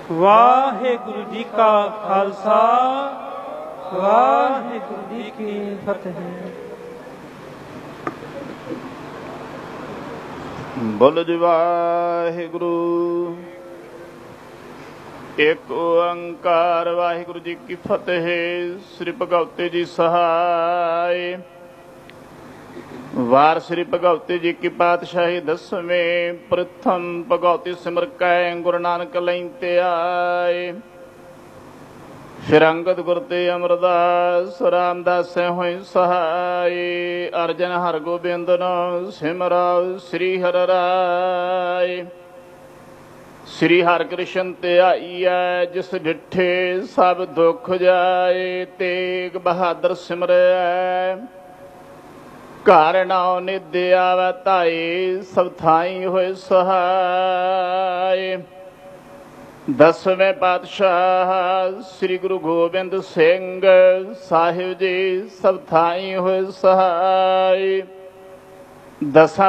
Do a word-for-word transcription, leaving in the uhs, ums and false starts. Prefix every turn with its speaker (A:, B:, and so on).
A: ਵਾਹਿਗੁਰੂ ਜੀ ਕਾ ਖਾਲਸਾ, ਵਾਹਿਗੁਰੂ ਜੀ ਕੀ ਫਤਿਹ।
B: ਬੋਲੋ ਜੀ ਵਾਹਿਗੁਰੂ। ਇੱਕ ਓੰਕਾਰ ਵਾਹਿਗੁਰੂ ਜੀ ਕੀ ਫਤਿਹ। ਸ੍ਰੀ ਭਗਵਤੇ ਜੀ ਸਹਾਇ। ਵਾਰ ਸ੍ਰੀ ਭਗਵਤੇ ਜੀ ਕੀ ਪਾਤਸ਼ਾਹੀ ਦਸਵੇਂ। ਪ੍ਰਥਮ ਭਗਵਤੀ ਸਿਮਰ ਕੈ ਗੁਰੂ ਨਾਨਕ ਲੈਂਤੇ ਆਏ। ਫਿਰ ਅੰਗਦ ਗੁਰ ਤੇ ਅਮਰਦਾਸ ਰਾਮਦਾਸ ਹੋਇ ਸਹਾਈ। ਅਰਜਨ ਹਰ ਗੋਬਿੰਦ ਨ ਸਿਮਰਉ ਸ੍ਰੀ ਹਰਿ ਰਾਏ। ਸ੍ਰੀ ਹਰਿ ਕ੍ਰਿਸ਼ਨ ਤੇ ਆਈਐ ਜਿਸ ਡਿਠੇ ਸਭ ਦੁਖ ਜਾਏ। ਤੇਗ ਬਹਾਦਰ ਸਿਮਰੈ ਘਰ ਨਾਉ ਨਿਧ ਆਵੈ ਧਾਈ। ਸਭ ਥਾਈ ਹੋਏ ਸਹਾਈ। ਦਸਵੇਂ ਪਾਤਸ਼ਾਹ ਸ੍ਰੀ ਗੁਰੂ ਗੋਬਿੰਦ ਸਿੰਘ ਸਾਹਿਬ ਜੀ ਸਭ ਥਾਈ ਹੋਏ ਸਹਾਈ। ਦਸਾਂ